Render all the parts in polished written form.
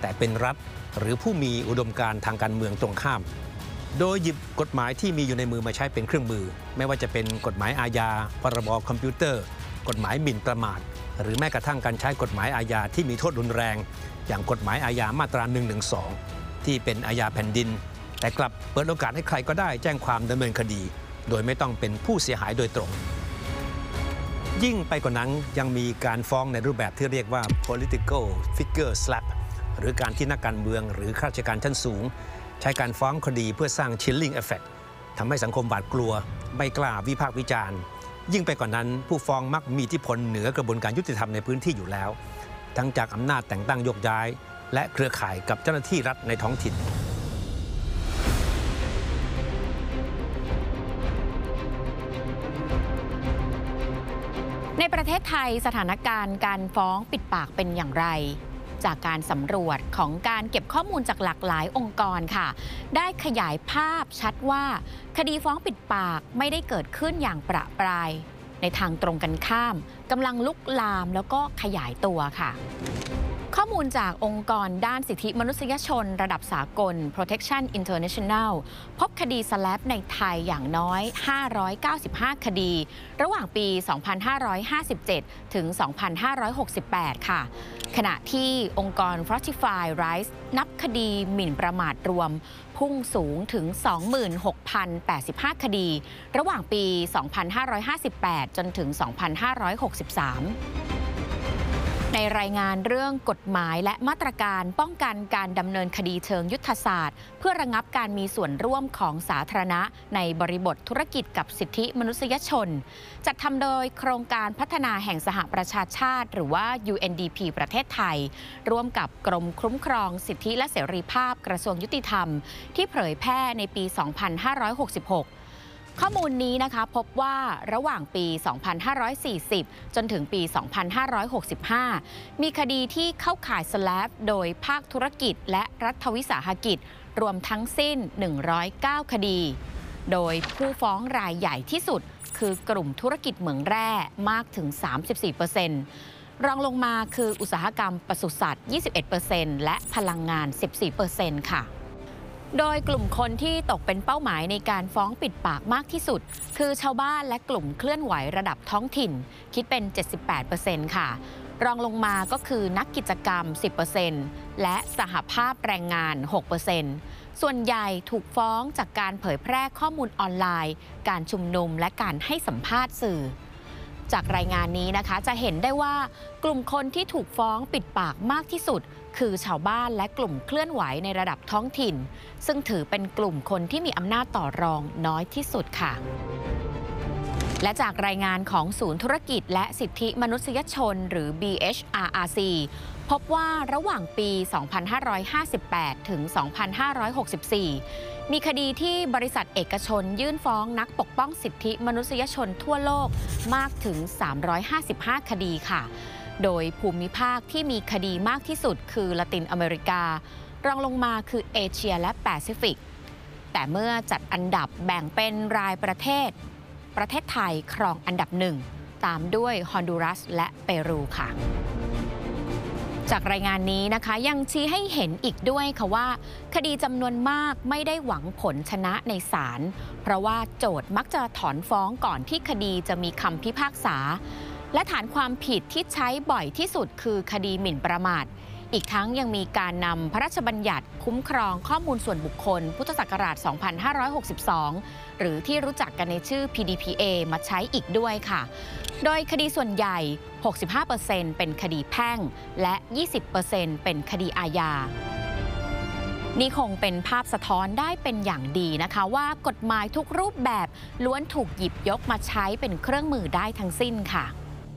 แต่เป็นรัฐหรือผู้มีอุดมการณ์ทางการเมืองตรงข้ามโดยหยิบกฎหมายที่มีอยู่ในมือมาใช้เป็นเครื่องมือไม่ว่าจะเป็นกฎหมายอาญาพรบคอมพิวเตอร์กฎหมายหมิ่นประมาทหรือแม้กระทั่งการใช้กฎหมายอาญาที่มีโทษรุนแรงอย่างกฎหมายอาญามาตรา112ที่เป็นอาญาแผ่นดินแต่กลับเปิดโอกาสให้ใครก็ได้แจ้งความดำเนินคดีโดยไม่ต้องเป็นผู้เสียหายโดยตรงยิ่งไปกว่านั้นยังมีการฟ้องในรูปแบบที่เรียกว่า political figure slap หรือการที่นักการเมืองหรือข้าราชการชั้นสูงใช้การฟ้องคดีเพื่อสร้าง chilling effect ทำให้สังคมหวาดกลัวไม่กล้าวิพากษ์วิจารณ์ยิ่งไปกว่านั้นผู้ฟ้องมักมีอิทธิพลเหนือกระบวนการยุติธรรมในพื้นที่อยู่แล้วทั้งจากอำนาจแต่งตั้งโยกย้ายและเครือข่ายกับเจ้าหน้าที่รัฐในท้องถิ่นในประเทศไทยสถานการณ์การฟ้องปิดปากเป็นอย่างไรจากการสำรวจของการเก็บข้อมูลจากหลากหลายองค์กรค่ะได้ขยายภาพชัดว่าคดีฟ้องปิดปากไม่ได้เกิดขึ้นอย่างประปรายในทางตรงกันข้ามกำลังลุกลามแล้วก็ขยายตัวค่ะข้อมูลจากองค์กรด้านสิทธิมนุษยชนระดับสากล Protection International พบคดีสแลปในไทยอย่างน้อย595คดีระหว่างปี 2557 ถึง 2568 ค่ะขณะที่องค์กร Fortify Rights นับคดีหมิ่นประมาทรวมพุ่งสูงถึง 26,085 คดีระหว่างปี 2558 จนถึง 2563ในรายงานเรื่องกฎหมายและมาตรการป้องกันการดำเนินคดีเชิงยุทธศาสตร์เพื่อระงับการมีส่วนร่วมของสาธารณะในบริบทธุรกิจกับสิทธิมนุษยชนจัดทำโดยโครงการพัฒนาแห่งสหประชาชาติหรือว่า UNDP ประเทศไทยร่วมกับกรมคุ้มครองสิทธิและเสรีภาพกระทรวงยุติธรรมที่เผยแพร่ในปี 2566ข้อมูลนี้นะคะพบว่าระหว่างปี 2540 จนถึงปี 2565 มีคดีที่เข้าข่ายสแลปโดยภาคธุรกิจและรัฐวิสาหกิจรวมทั้งสิ้น 109 คดี โดยผู้ฟ้องรายใหญ่ที่สุดคือกลุ่มธุรกิจเหมืองแร่มากถึง 34%รองลงมาคืออุตสาหกรรมปศุสัตว์ 21% และพลังงาน 14% ค่ะโดยกลุ่มคนที่ตกเป็นเป้าหมายในการฟ้องปิดปากมากที่สุดคือชาวบ้านและกลุ่มเคลื่อนไหวระดับท้องถิ่นคิดเป็น 78% ค่ะรองลงมาก็คือนักกิจกรรม 10% และสหภาพแรงงาน 6% ส่วนใหญ่ถูกฟ้องจากการเผยแพร่ข้อมูลออนไลน์การชุมนุมและการให้สัมภาษณ์สื่อจากรายงานนี้นะคะจะเห็นได้ว่ากลุ่มคนที่ถูกฟ้องปิดปากมากที่สุดคือชาวบ้านและกลุ่มเคลื่อนไหวในระดับท้องถิ่นซึ่งถือเป็นกลุ่มคนที่มีอำนาจต่อรองน้อยที่สุดค่ะและจากรายงานของศูนย์ธุรกิจและสิทธิมนุษยชนหรือ BHRRC พบว่าระหว่างปี 2558 ถึง 2564 มีคดีที่บริษัทเอกชนยื่นฟ้องนักปกป้องสิทธิมนุษยชนทั่วโลกมากถึง 355 คดีค่ะโดยภูมิภาคที่มีคดีมากที่สุดคือละตินอเมริการองลงมาคือเอเชียและแปซิฟิกแต่เมื่อจัดอันดับแบ่งเป็นรายประเทศไทยครองอันดับ1ตามด้วยฮอนดูรัสและเปรูค่ะจากรายงานนี้นะคะยังชี้ให้เห็นอีกด้วยค่ะว่าคดีจำนวนมากไม่ได้หวังผลชนะในศาลเพราะว่าโจทก์มักจะถอนฟ้องก่อนที่คดีจะมีคำพิพากษาและฐานความผิดที่ใช้บ่อยที่สุดคือคดีหมิ่นประมาทอีกทั้งยังมีการนำพระราชบัญญัติคุ้มครองข้อมูลส่วนบุคคลพุทธศักราช 2562 หรือที่รู้จักกันในชื่อ PDPA มาใช้อีกด้วยค่ะโดยคดีส่วนใหญ่ 65% เป็นคดีแพ่งและ 20% เป็นคดีอาญานี่คงเป็นภาพสะท้อนได้เป็นอย่างดีนะคะว่ากฎหมายทุกรูปแบบล้วนถูกหยิบยกมาใช้เป็นเครื่องมือได้ทั้งสิ้นค่ะ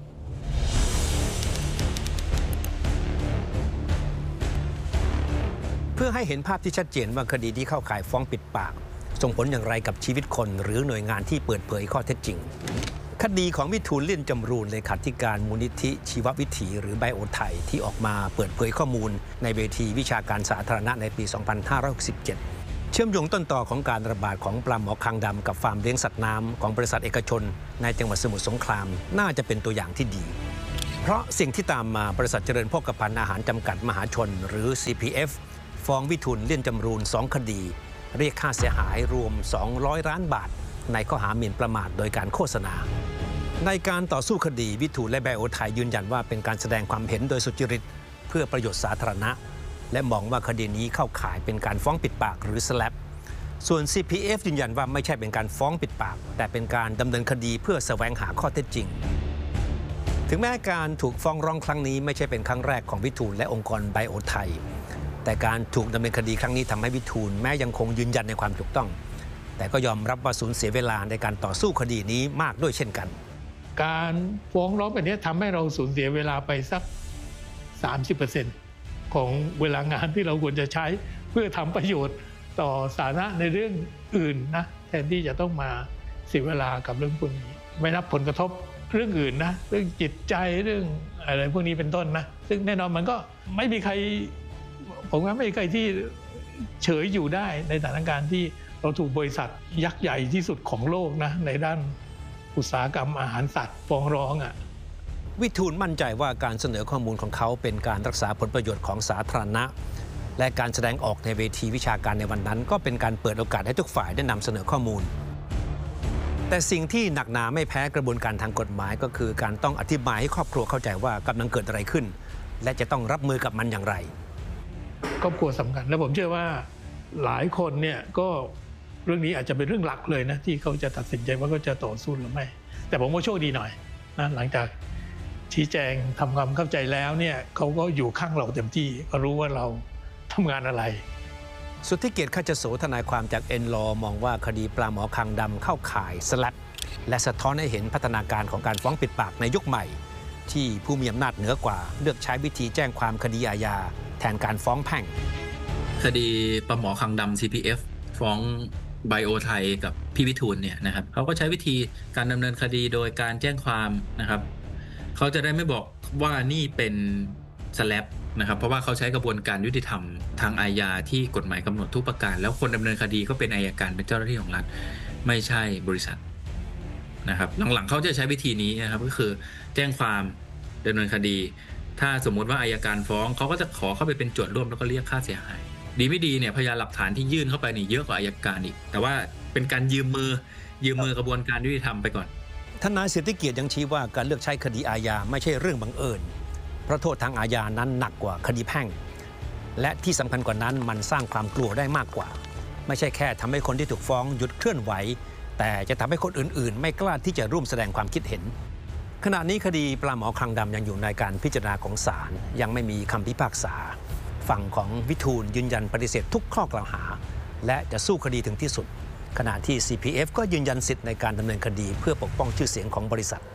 เพื่อให้เห็นภาพที่ชัดเจนว่าคดีที่เข้าข่ายฟ้องปิดปากส่งผลอย่างไรกับชีวิตคนหรือหน่วยงานที่เปิดเผยข้อเท็จจริงคดีของวิทูลเลี่ยนจำรูนเลขาธิการมูลนิธิชีววิถีหรือไบโอไทยที่ออกมาเปิดเผยข้อมูลในเวทีวิชาการสาธารณะในปี 2567 เชื่อมโยงต้นต่อของการระบาดของปลาหมอคางดำกับฟาร์มเลี้ยงสัตว์น้ำของบริษัทเอกชนในจังหวัดสมุทรสงครามน่าจะเป็นตัวอย่างที่ดี เพเพราะสิ่งที่ตามมาบริษัทเจริญโภคภัณฑ์อาหารจำกัดมหาชนหรือ CPF ฟ้องวิทูลเลี่ยนจำรูน2 คดีเรียกค่าเสียหายรวม200 ล้านบาทในข้อหาหมิ่นประมาทโดยการโฆษณาในการต่อสู้คดีวิทูลและไบโอไทยยืนยันว่าเป็นการแสดงความเห็นโดยสุจริตเพื่อประโยชน์สาธารณะและมองว่าคดีนี้เข้าข่ายเป็นการฟ้องปิดปากหรือ SLAPP ส่วน CPF ยืนยันว่าไม่ใช่เป็นการฟ้องปิดปากแต่เป็นการดำเนินคดีเพื่อแสวงหาข้อเท็จจริงถึงแม้การถูกฟ้องร้องครั้งนี้ไม่ใช่เป็นครั้งแรกของวิทูลและองค์กรไบโอไทยแต่การถูกดำเนินคดีครั้งนี้ทำให้วิทูลแม้ยังคงยืนยันในความถูกต้องแต่ก็ยอมรับว่าสูญเสียเวลาในการต่อสู้คดีนี้มากด้วยเช่นกันการฟ้องร้องแบบนี้ทำให้เราสูญเสียเวลาไปสัก 30% ของเวลางานที่เราควรจะใช้เพื่อทำประโยชน์ต่อสาธารณะในเรื่องอื่นนะแทนที่จะต้องมาเสียเวลากับเรื่องพวกนี้ไม่นับผลกระทบเรื่องอื่นนะเรื่องจิตใจเรื่องอะไรพวกนี้เป็นต้นนะซึ่งแน่นอนมันก็ไม่มีใครผมว่าไม่มีใครที่เฉยอยู่ได้ในสถานการณ์ที่เราถูกบริษัทยักษ์ใหญ่ที่สุดของโลกนะในด้านอุตสาหกรรมอาหารสัตว์ฟ้องร้องวิทูลมั่นใจว่าการเสนอข้อมูลของเขาเป็นการรักษาผลประโยชน์ของสาธารณะและการแสดงออกในเวทีวิชาการในวันนั้นก็เป็นการเปิดโอกาสให้ทุกฝ่ายได้นำเสนอข้อมูลแต่สิ่งที่หนักหนาไม่แพ้กระบวนการทางกฎหมายก็คือการต้องอธิบายให้ครอบครัวเข้าใจว่ากำลังเกิดอะไรขึ้นและจะต้องรับมือกับมันอย่างไรครอบครัวสำคัญและผมเชื่อว่าหลายคนเนี่ยก็เรื่องนี้อาจจะเป็นเรื่องหลักเลยนะที่เขาจะตัดสินใจว่าเขาจะต่อสู้หรือไม่แต่ผมว่าโชคดีหน่อยนะหลังจากชี้แจงทำความเข้าใจแล้วเนี่ยเขาก็อยู่ข้างเราเต็มที่ก็รู้ว่าเราทำงานอะไรสุทธิเกียรติ ขจโสทนายความจากเอ็นลอมองว่าคดีปลาหมอคางดำเข้าข่ายSLAPPและสะท้อนให้เห็นพัฒนาการของการฟ้องปิดปากในยุคใหม่ที่ผู้มีอำนาจเหนือกว่าเลือกใช้วิธีแจ้งความคดีอาญาแทนการฟ้องแพ่งคดีปลาหมอคางดำ CPF ฟ้องไบโอไทยกับพี่วิทูลเนี่ยนะครับเขาก็ใช้วิธีการดำเนินคดีโดยการแจ้งความนะครับเขาจะได้ไม่บอกว่านี่เป็นSLAPPนะครับเพราะว่าเขาใช้กระบวนการยุติธรรมทางอาญาที่กฎหมายกำหนดทุกประการแล้วคนดำเนินคดีก็เป็นอัยการเป็นเจ้าหน้าที่ของรัฐไม่ใช่บริษัทนะครับหลังๆเขาจะใช้วิธีนี้นะครับก็คือแจ้งความดำเนินคดีถ้าสมมุติว่าอัยการฟ้องเขาก็จะขอเข้าไปเป็นโจทย์ร่วมแล้วก็เรียกค่าเสียหายดีไม่ดีเนี่ยพยานหลักฐานที่ยื่นเข้าไปนี่เยอะกว่าอัยการอีกแต่ว่าเป็นการยืมมือกระบวนการยุติธรรมไปก่อนทนายสิทธิเกียรติยังชี้ว่าการเลือกใช้คดีอาญาไม่ใช่เรื่องบังเอิญเพราะโทษทางอาญานั้นหนักกว่าคดีแพ่งและที่สำคัญกว่านั้นมันสร้างความกลัวได้มากกว่าไม่ใช่แค่ทำให้คนที่ถูกฟ้องหยุดเคลื่อนไหวแต่จะทำให้คนอื่นๆไม่กล้าที่จะร่วมแสดงความคิดเห็นขณะนี้คดีปลาหมอคางดำยังอยู่ในการพิจารณาของศาลยังไม่มีคำพิพากษาฝั่งของวิทูลยืนยันปฏิเสธทุกข้อกล่าวหาและจะสู้คดีถึงที่สุดขณะที่ CPF ก็ยืนยันสิทธิ์ในการดำเนินคดีเพื่อปกป้องชื่อเสียงของบริษัท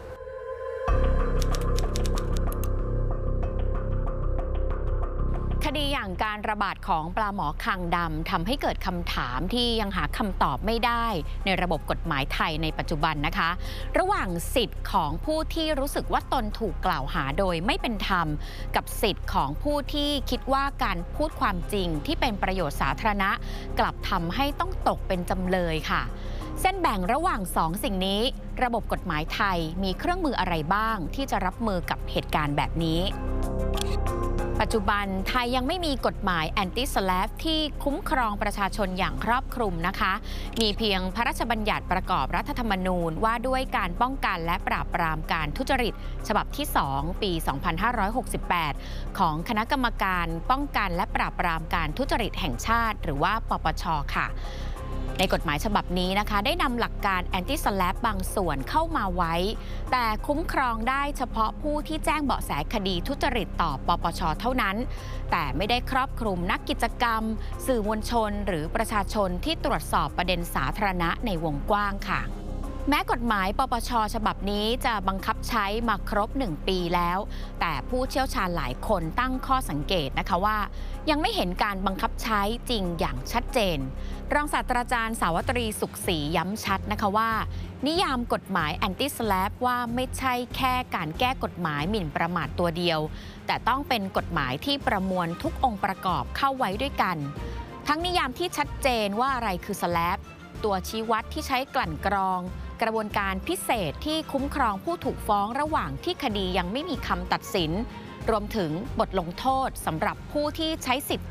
คดีอย่างการระบาดของปลาหมอคางดำทำให้เกิดคำถามที่ยังหาคำตอบไม่ได้ในระบบกฎหมายไทยในปัจจุบันนะคะระหว่างสิทธิ์ของผู้ที่รู้สึกว่าตนถูกกล่าวหาโดยไม่เป็นธรรมกับสิทธิ์ของผู้ที่คิดว่าการพูดความจริงที่เป็นประโยชน์สาธารณะกลับทำให้ต้องตกเป็นจำเลยค่ะเส้นแบ่งระหว่าง2 สิ่งนี้ระบบกฎหมายไทยมีเครื่องมืออะไรบ้างที่จะรับมือกับเหตุการณ์แบบนี้ปัจจุบันไทยยังไม่มีกฎหมายแอนตี้SLAPPที่คุ้มครองประชาชนอย่างครอบคลุมนะคะมีเพียงพระราชบัญญัติประกอบรัฐธรรมนูญว่าด้วยการป้องกันและปราบปรามการทุจริตฉบับที่2ปี 2568 ของคณะกรรมการป้องกันและปราบปรามการทุจริตแห่งชาติหรือว่าปปช.ค่ะในกฎหมายฉบับนี้นะคะได้นำหลักการแอนตี้SLAPPบางส่วนเข้ามาไว้แต่คุ้มครองได้เฉพาะผู้ที่แจ้งเบาะแสคดีทุจริตต่อปปช.เท่านั้นแต่ไม่ได้ครอบคลุมนักกิจกรรมสื่อมวลชนหรือประชาชนที่ตรวจสอบประเด็นสาธารณะในวงกว้างค่ะแม้กฎหมายปปช.ฉบับนี้จะบังคับใช้มาครบ1 ปีแล้วแต่ผู้เชี่ยวชาญหลายคนตั้งข้อสังเกตนะคะว่ายังไม่เห็นการบังคับใช้จริงอย่างชัดเจนรองศาสตราจารย์สาวตรีสุขศรีย้ำชัดนะคะว่านิยามกฎหมายแอนตี้SLAPPว่าไม่ใช่แค่การแก้กฎหมายหมิ่นประมาทตัวเดียวแต่ต้องเป็นกฎหมายที่ประมวลทุกองค์ประกอบเข้าไว้ด้วยกันทั้งนิยามที่ชัดเจนว่าอะไรคือSLAPPตัวชี้วัดที่ใช้กลั่นกรองกระบวนการพิเศษที่คุ้มครองผู้ถูกฟ้องระหว่างที่คดียังไม่มีคำตัดสินรวมถึงบทลงโทษสำหรับผู้ที่ใช้สิทธิ